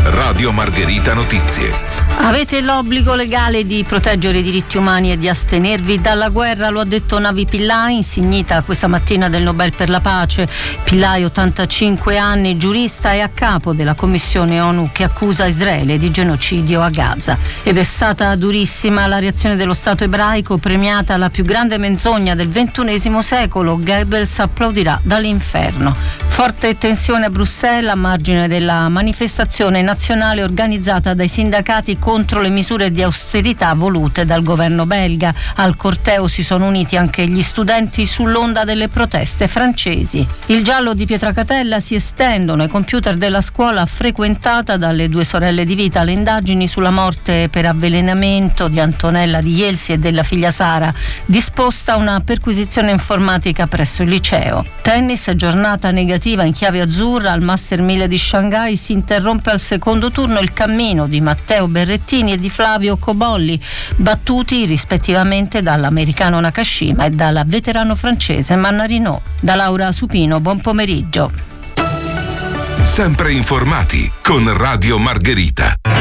Radio Margherita Notizie. Avete l'obbligo legale di proteggere i diritti umani e di astenervi dalla guerra, lo ha detto Navi Pillai, insignita questa mattina del Nobel per la pace. Pillai, 85 anni, giurista e a capo della commissione ONU che accusa Israele di genocidio a Gaza. Ed è stata durissima la reazione dello Stato ebraico, premiata la più grande menzogna del XXI secolo. Goebbels applaudirà dall'inferno. Forte tensione a Bruxelles a margine della manifestazione nazionale organizzata dai sindacati contro le misure di austerità volute dal governo belga. Al corteo si sono uniti anche gli studenti sull'onda delle proteste francesi. Il giallo di Pietracatella si estendono ai computer della scuola frequentata dalle due sorelle di vita. Le indagini sulla morte per avvelenamento di Antonella di Ielsi e della figlia Sara. Disposta una perquisizione informatica presso il liceo. Tennis, giornata negativa in chiave azzurra. Al Master 1000 di Shanghai si interrompe al secondo turno il cammino di Matteo Berrettini e di Flavio Cobolli, battuti rispettivamente dall'americano Nakashima e dalla veterano francese Mannarino. Da Laura Supino, buon pomeriggio. Sempre informati con Radio Margherita.